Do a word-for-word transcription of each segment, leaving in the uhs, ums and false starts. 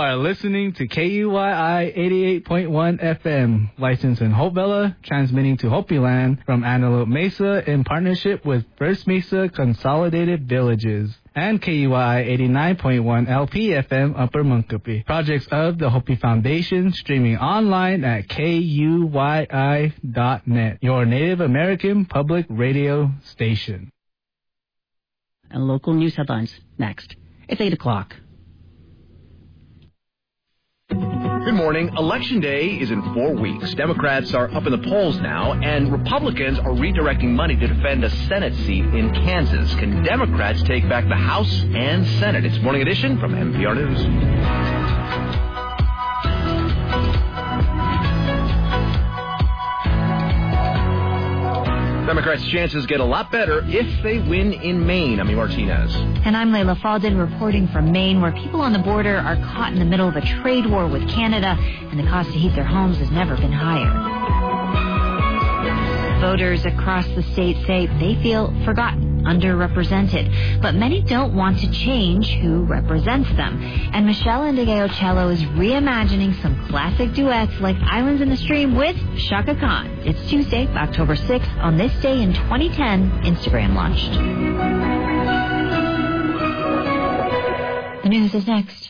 are listening to K U Y I eighty-eight point one F M, licensed in Hopevilla, transmitting to Hopi Land from Antelope Mesa in partnership with First Mesa Consolidated Villages, and K U Y I eighty-nine point one L P F M Upper Munkapi. Projects of the Hopi Foundation, streaming online at K U Y I dot net, your Native American public radio station. And local news headlines next. It's eight o'clock. Good morning. Election Day is in four weeks. Democrats are up in the polls now, and Republicans are redirecting money to defend a Senate seat in Kansas. Can Democrats take back the House and Senate? It's Morning Edition from N P R News. Democrats' chances get a lot better if they win in Maine. Ami Martinez. And I'm Layla Falden reporting from Maine, where people on the border are caught in the middle of a trade war with Canada, and the cost to heat their homes has never been higher. Voters across the state say they feel forgotten, underrepresented, but many don't want to change who represents them. And Michelle Ndegeocello is reimagining some classic duets like Islands in the Stream with Shaka Khan. It's Tuesday, October sixth. On this day in twenty ten, Instagram launched. The news is next.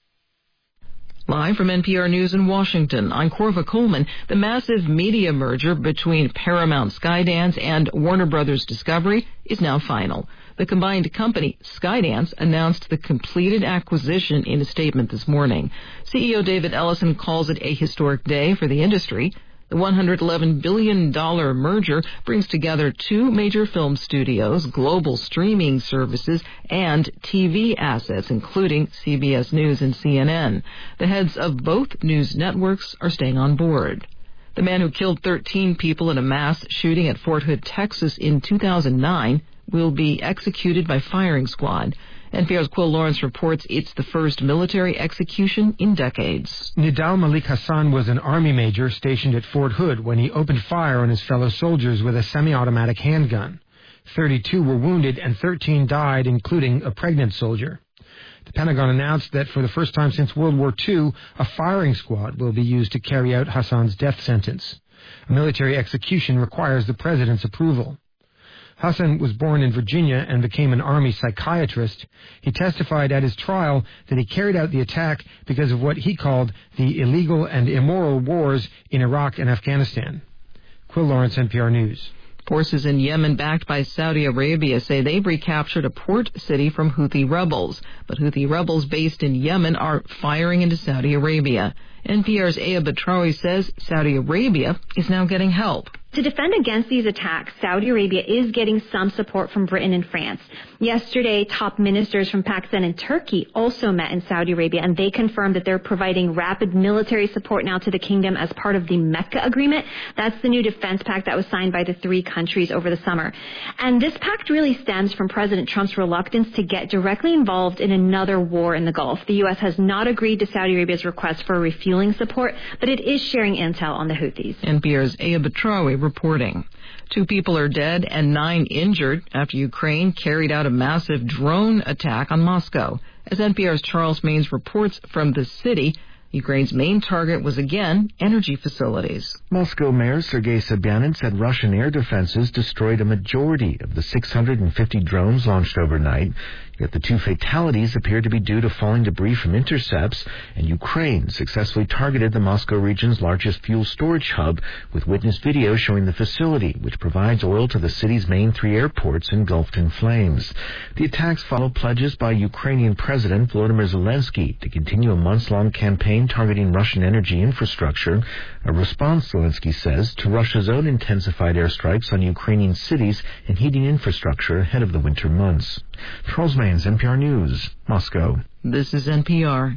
Live from N P R News in Washington, I'm Corva Coleman. The massive media merger between Paramount Skydance and Warner Brothers Discovery is now final. The combined company, Skydance, announced the completed acquisition in a statement this morning. C E O David Ellison calls it a historic day for the industry. The one hundred eleven billion dollars merger brings together two major film studios, global streaming services, and T V assets, including C B S News and C N N. The heads of both news networks are staying on board. The man who killed thirteen people in a mass shooting at Fort Hood, Texas in two thousand nine will be executed by firing squad. N P R's Quill Lawrence reports it's the first military execution in decades. Nidal Malik Hassan was an Army major stationed at Fort Hood when he opened fire on his fellow soldiers with a semi-automatic handgun. thirty-two were wounded and thirteen died, including a pregnant soldier. The Pentagon announced that for the first time since World War Two, a firing squad will be used to carry out Hassan's death sentence. A military execution requires the president's approval. Hassan was born in Virginia and became an Army psychiatrist. He testified at his trial that he carried out the attack because of what he called the illegal and immoral wars in Iraq and Afghanistan. Quill Lawrence, N P R News. Forces in Yemen backed by Saudi Arabia say they've recaptured a port city from Houthi rebels. But Houthi rebels based in Yemen are firing into Saudi Arabia. N P R's Aya Batrawi says Saudi Arabia is now getting help. To defend against these attacks, Saudi Arabia is getting some support from Britain and France. Yesterday, top ministers from Pakistan and Turkey also met in Saudi Arabia, and they confirmed that they're providing rapid military support now to the kingdom as part of the Mecca Agreement. That's the new defense pact that was signed by the three countries over the summer. And this pact really stems from President Trump's reluctance to get directly involved in another war in the Gulf. The U S has not agreed to Saudi Arabia's request for refueling support, but it is sharing intel on the Houthis. N P R's Aya Batrawi reporting. Two people are dead and nine injured after Ukraine carried out a massive drone attack on Moscow. As N P R's Charles Maines reports from the city, Ukraine's main target was again energy facilities. Moscow Mayor Sergei Sobyanin said Russian air defenses destroyed a majority of the six hundred fifty drones launched overnight. Yet the two fatalities appear to be due to falling debris from intercepts, and Ukraine successfully targeted the Moscow region's largest fuel storage hub, with witness video showing the facility, which provides oil to the city's main three airports, engulfed in flames. The attacks follow pledges by Ukrainian President Volodymyr Zelensky to continue a months-long campaign targeting Russian energy infrastructure, a response, Zelensky says, to Russia's own intensified airstrikes on Ukrainian cities and heating infrastructure ahead of the winter months. Charles Maines, N P R News, Moscow. This is N P R.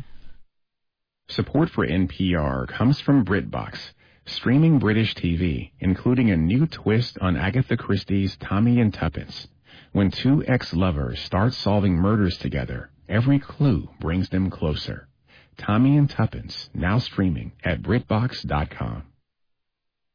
Support for N P R comes from BritBox, streaming British T V, including a new twist on Agatha Christie's Tommy and Tuppence. When two ex-lovers start solving murders together, every clue brings them closer. Tommy and Tuppence, now streaming at BritBox dot com.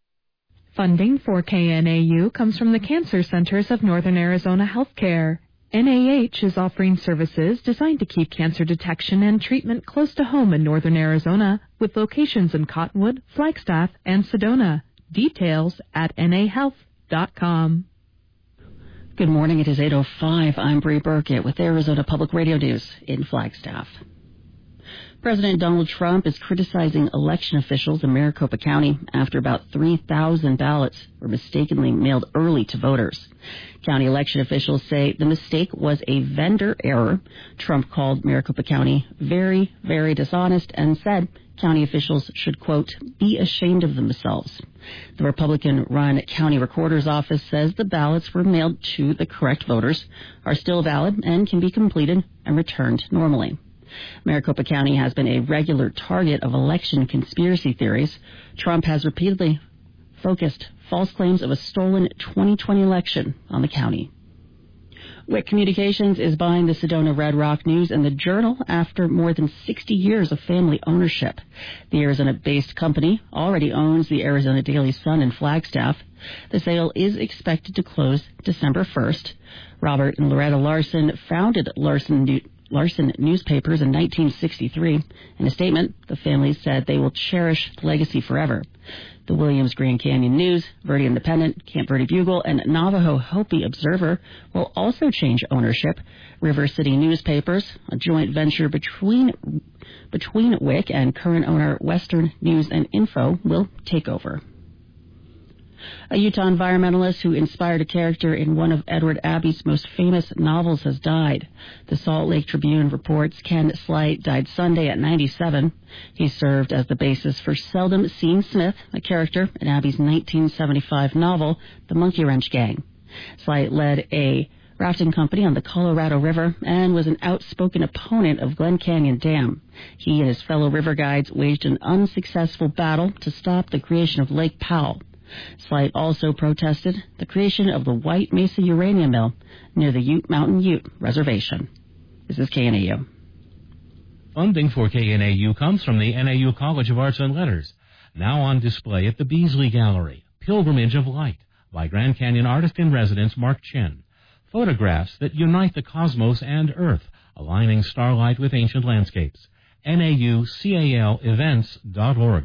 Funding for K N A U comes from the Cancer Centers of Northern Arizona Healthcare. N A H is offering services designed to keep cancer detection and treatment close to home in northern Arizona, with locations in Cottonwood, Flagstaff, and Sedona. Details at N A health dot com. Good morning. It is eight oh five. I'm Bree Burkett with Arizona Public Radio News in Flagstaff. President Donald Trump is criticizing election officials in Maricopa County after about three thousand ballots were mistakenly mailed early to voters. County election officials say the mistake was a vendor error. Trump called Maricopa County very, very dishonest and said county officials should, quote, be ashamed of themselves. The Republican-run county recorder's office says the ballots were mailed to the correct voters, are still valid, and can be completed and returned normally. Maricopa County has been a regular target of election conspiracy theories. Trump has repeatedly focused false claims of a stolen twenty twenty election on the county. Wick Communications is buying the Sedona Red Rock News and the Journal after more than sixty years of family ownership. The Arizona-based company already owns the Arizona Daily Sun in Flagstaff. The sale is expected to close December first. Robert and Loretta Larson founded Larson News. Larson Newspapers in nineteen sixty-three. In a statement, the family said they will cherish the legacy forever. The Williams Grand Canyon News, Verde Independent, Camp Verde Bugle, and Navajo Hopi Observer will also change ownership. River City Newspapers, a joint venture between between Wick and current owner Western News and Info, will take over. A Utah environmentalist who inspired a character in one of Edward Abbey's most famous novels has died. The Salt Lake Tribune reports Ken Slight died Sunday at ninety-seven. He served as the basis for Seldom Seen Smith, a character in Abbey's nineteen seventy-five novel, The Monkey Wrench Gang. Slight led a rafting company on the Colorado River and was an outspoken opponent of Glen Canyon Dam. He and his fellow river guides waged an unsuccessful battle to stop the creation of Lake Powell. Slight also protested the creation of the White Mesa Uranium Mill near the Ute Mountain Ute Reservation. This is K N A U. Funding for K N A U comes from the N A U College of Arts and Letters. Now on display at the Beasley Gallery, Pilgrimage of Light by Grand Canyon artist-in-residence Mark Chen. Photographs that unite the cosmos and Earth, aligning starlight with ancient landscapes. N A U C A L events dot org.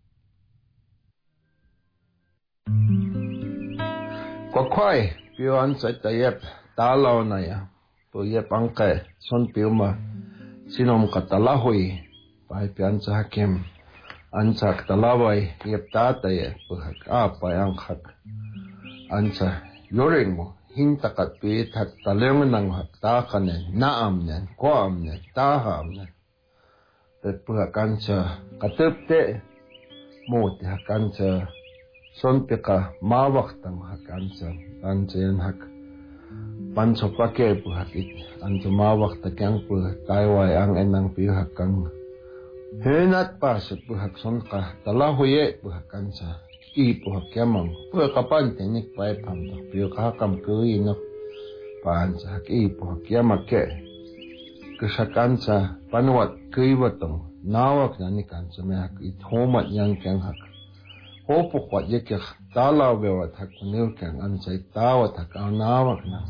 Kwakwai, piuan sa tayep, talaw na ya, puyep angke, son piuma, sinom katalahoy, paipian sa hakim, ansa katalaway, yep tataye, puhak apay angkak, ansa yoring mo, hintakat piit hak talengan ng hak takanen, naam niyan, koam niyan, taham niyan, at puhak ansa katupte, muti hak ansa, son pika mawaktang hak ansa ansa yan hak panso pake pu hak it ansa mawakta kyang pu taiwai ang enang pi hak kang henat pas pu hak son ka talahuye pu hak ansa i pu hak yamang pu kapan tenik pai pam to pi ka kam kui no pansa hak i pu hak yamake kesakansa panuat kui watong nawak nani kansa me hak it homat yang kyang hak Hopo kwa yeke tala wewa takunil kang ansay tawa takanawa na.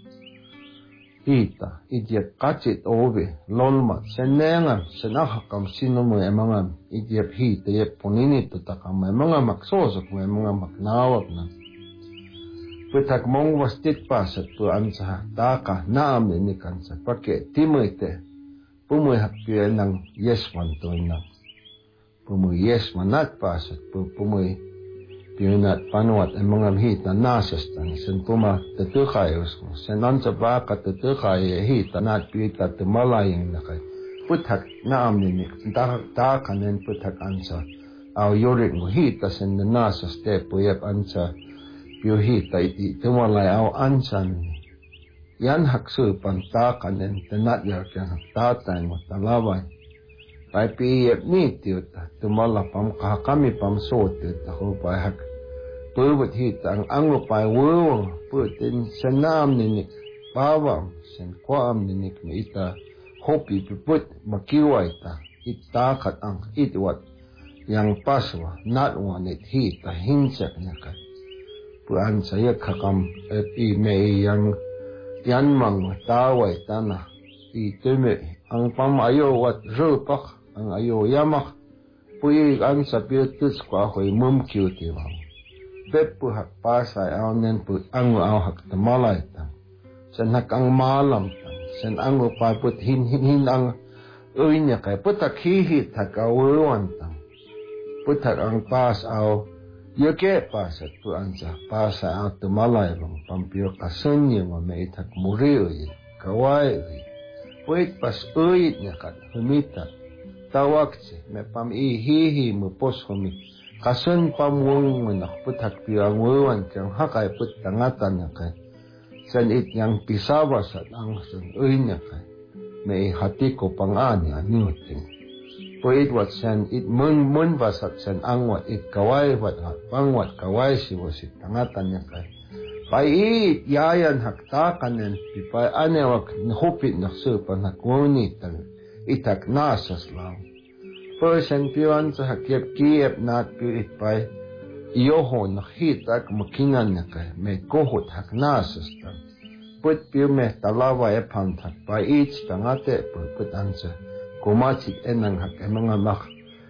Ita, idiap kachit obe, lolmat, senengan, senahakam sino mo emangam, idiap hita yep puninito takam, emanga maksosok mo emanga maknawak na. Putak mong wastit pasat pu ansa taka naam ni kansa, pake timoite, pumuy hakpiel ng yeswan to na. Pumuy yes manat pasat pumuy pinat panuat ang mga hita nasastan sen puma tetukayos sen ansa baka tetukay hita nat pita temalayang nakay putak naam ni ta ta kanen putak ansa aw yorik mo hita sen nasas te puyap ansa piu hita iti temalay aw ansan yan haksu panta kanen tenat yak yang tatay mo talaway Pai piyep ni tiuta, tumala pam kakami pam so tiuta ko pai hak. Tuwat hita ang anglo pai wuwang putin senam ninik pawam sen kwam ninik na ita hopi piput makiway ta itakat ang itwat yang paswa natwa nit hita hinsak nakat. Puan saya kakam et i may yang yan mang tawai tana I tume ang pam ayo wat rupak ang ayo yamak pui ang sa piutus kwa hoi mum kiuti wang bepu hak pasai ang nen pu ang au hak tamalai tang sen hak ang malam tang sen ang upai put hin hin hin ang uinya kai putak hihi tak awuan tang putak ang pas au Yake pasat tu anja pasa au tamalai wang pampio kasenye wa me itak muriu yi kawai yi Puit pas uit nyakat humita tawakse me pam I hihi mu pos humi kasun pam wong menak putak piang wuan kang hakai put tangatan nyakai san it yang pisawasat ang san uy nyakai me hati ko pangani anyuting Puit wat san it mun mun basat san angwat it kawai wat pangwat kawai si wasit tangatan nyakai Pai it yayan hakta kanen pipai anewak hopit naksupan hakuni tang itak nasas lang. Person piwan sa hakiep kiep nat pi it pai iyoho nakhitak makinan nakay me kohot hak nasas tang. Put piu me talawa e pantak pai it tangate put ansa kumachit enang hak emanga mak.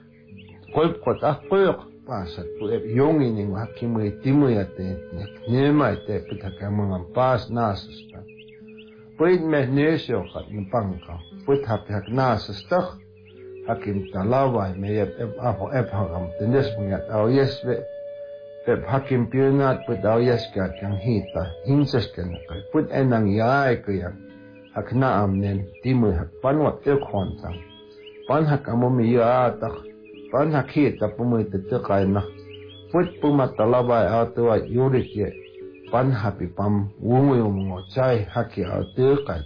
Kolp kot ah koyok. Pasat pu ep yongi ning hakimu itimu ya te nema te pitaka mga pas nasus ta puit me nesyo kat npangka put hapi hak nasus ta hakim talawa me ep ep apo ep hakam tendes pungat au yeswe ep hakim piunat put au yeska kang hita hinsas kan kai put enang yai kaya hak naam nen timu hak panwat te khontang pan hak amomi ya ta Pan hakit tapumay tetekay na put pumatalabay ato ay yurik ye pan hapi pam wungoy mo chay haki ato kay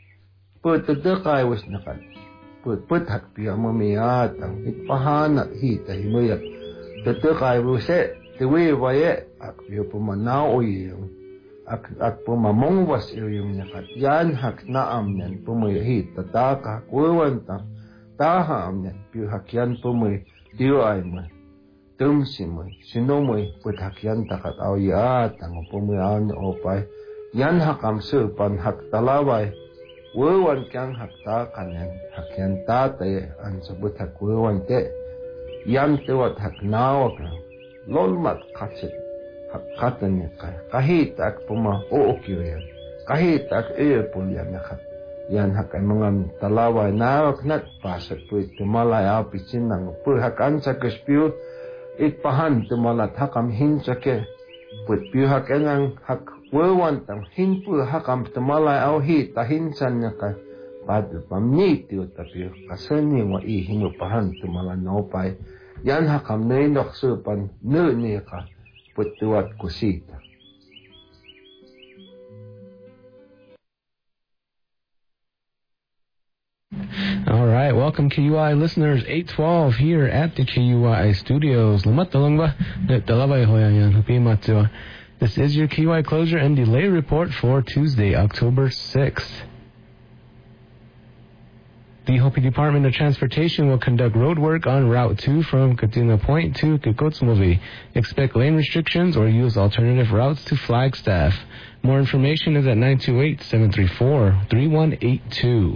put tetekay was nakat put put hakpi amamiyat ang itpahanat hita himuyat tetekay wuse tiwi waye akpiyo pumanaw yung ak ak pumamongwas yung nakat yan hak naam yan pumayahit tataka kuwan ta Taha amnet piu hakyan pumui tiu ay mo tumsi mo sinomoi put hakyan takat au ya tang pumui au ni opay yan hakam supan hak talaway wewan kyang hakta kanen hakyan tatay an sabut hak wewan te yan tewat hak nawak lolmat katsit hak katan kay kahit ak puma ookyo yan kahit ak iyo pulyan nakat Yan hak ay mga talaway na nat pasat po tumalay apicin ng po hakan sa kaspiyo itpahan tumalat hakam hinsa ke put piyo hak engang hak wewan tang hin po hakam tumalay au hi tahinsan niya ka padu pamniti utapiyo kasani wa ihimu pahan tumalan opay yan hakam na inoksupan nu niya ka put tuwat kusita. All right, welcome K U I listeners, eight twelve here at the K U I studios. This is your K U I closure and delay report for Tuesday, October sixth. The Hopi Department of Transportation will conduct road work on Route two from Katina Point to Kikotsmovi. Expect lane restrictions or use alternative routes to Flagstaff. More information is at nine two eight, seven three four, three one eight two.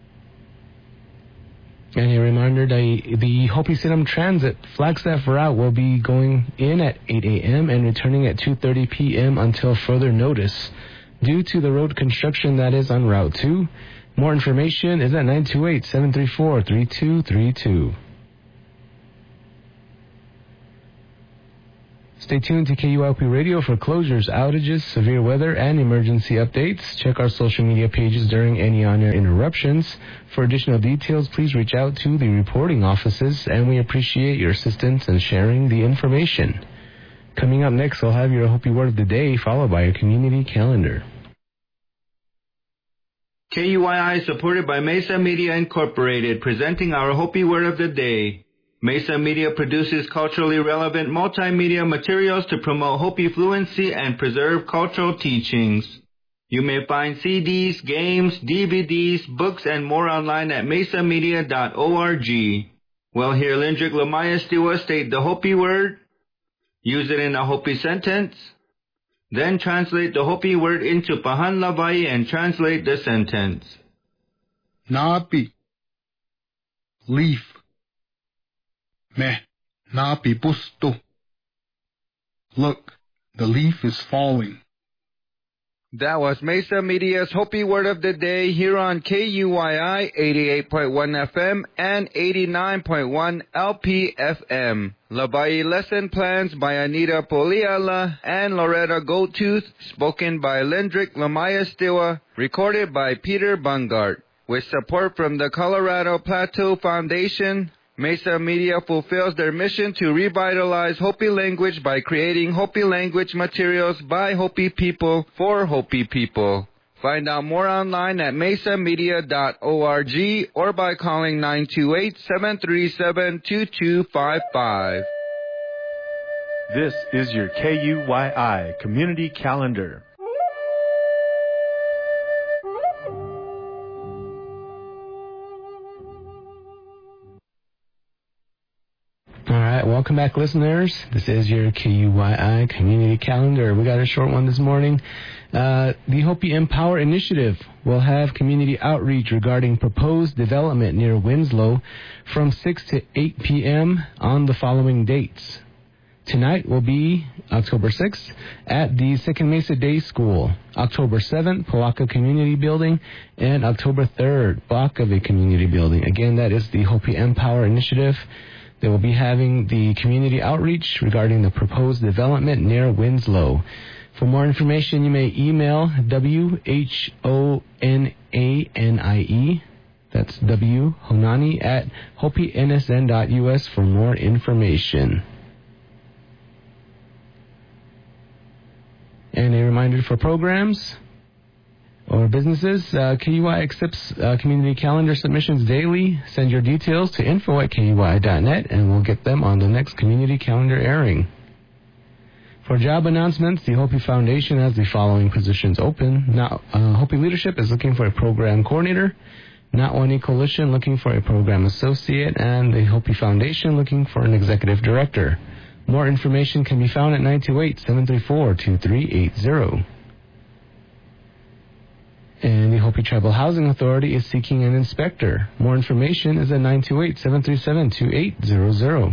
And a reminder that the Hopi Sinam Transit Flagstaff route will be going in at eight a.m. and returning at two thirty p.m. until further notice due to the road construction that is on Route two. More information is at nine two eight, seven three four, three two three two. Stay tuned to K U I P Radio for closures, outages, severe weather, and emergency updates. Check our social media pages during any on-air interruptions. For additional details, please reach out to the reporting offices, and we appreciate your assistance in sharing the information. Coming up next, we'll have your Hopi Word of the Day, followed by a community calendar. K U I I, supported by Mesa Media Incorporated, presenting our Hopi Word of the Day. Mesa Media produces culturally relevant multimedia materials to promote Hopi fluency and preserve cultural teachings. You may find C Ds, games, D V Ds, books, and more online at mesa media dot org. Well, here Lindrick Lamaya Stiwa state the Hopi word, use it in a Hopi sentence, Then translate the Hopi word into Pahan Lavai and translate the sentence. Napi. Leaf. Meh. Napi pusto. Look, the leaf is falling. That was Mesa Media's Hopi Word of the Day here on K U Y I eighty-eight point one F M and eighty-nine point one L P F M. Labai lesson plans by Anita Poliala and Loretta Goldtooth, spoken by Lendrick Lamaya Stiwa, recorded by Peter Bungart. With support from the Colorado Plateau Foundation, Mesa Media fulfills their mission to revitalize Hopi language by creating Hopi language materials by Hopi people for Hopi people. Find out more online at mesa media dot org or by calling nine two eight, seven three seven, two two five five. This is your K U Y I Community Calendar. All right, welcome back, listeners. This is your K U Y I Community Calendar. We got a short one this morning. Uh, the Hopi Empower Initiative will have community outreach regarding proposed development near Winslow from six to eight p.m. on the following dates. Tonight will be October sixth at the Second Mesa Day School, October seventh, Poaka Community Building, and October third, Bakave Community Building. Again, that is the Hopi Empower Initiative. They will be having the community outreach regarding the proposed development near Winslow. For more information, you may email W H O N A N I E, that's W, Honani, at hopi n s n dot u s for more information. And a reminder for programs or businesses, uh, K U I accepts uh, community calendar submissions daily. Send your details to info at K U I dot net and we'll get them on the next community calendar airing. For job announcements, the Hopi Foundation has the following positions open. Now, uh, Hopi Leadership is looking for a program coordinator, Natwani Coalition looking for a program associate, and the Hopi Foundation looking for an executive director. More information can be found at nine two eight, seven three four, two three eight zero. And the Hopi Tribal Housing Authority is seeking an inspector. More information is at nine two eight, seven three seven, two eight zero zero.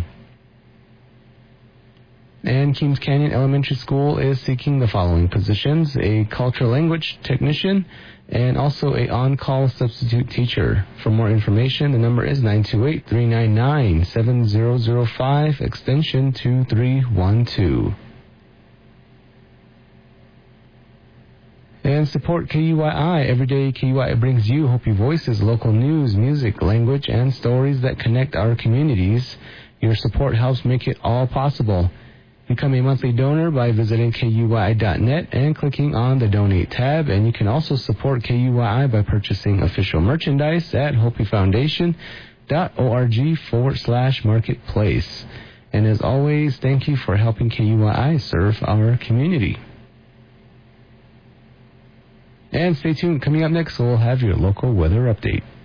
And Keams Canyon Elementary School is seeking the following positions: a cultural language technician and also a on-call substitute teacher. For more information, the number is nine two eight, three nine nine, seven zero zero five, extension two three one two. And support K U I I. Every day, K U I I brings you Hopi Voices, local news, music, language, and stories that connect our communities. Your support helps make it all possible. Become a monthly donor by visiting K U I I dot net and clicking on the Donate tab. And you can also support K U I I by purchasing official merchandise at hopi foundation dot org forward slash marketplace. And as always, thank you for helping K U I I serve our community. And stay tuned. Coming up next, we'll have your local weather update.